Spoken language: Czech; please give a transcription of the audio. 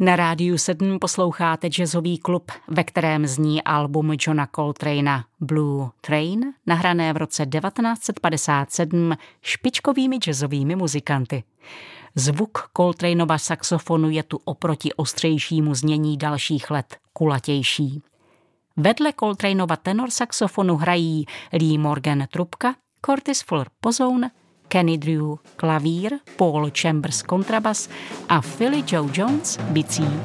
Na Rádiu 7 posloucháte jazzový klub, ve kterém zní album Johna Coltrana Blue Train, nahrané v roce 1957 špičkovými jazzovými muzikanty. Zvuk Coltranova saxofonu je tu oproti ostřejšímu znění dalších let kulatější. Vedle Coltranova tenor saxofonu hrají Lee Morgan trubka, Curtis Fuller pozoun, Kenny Drew klavír, Paul Chambers kontrabas a Philly Joe Jones bicí.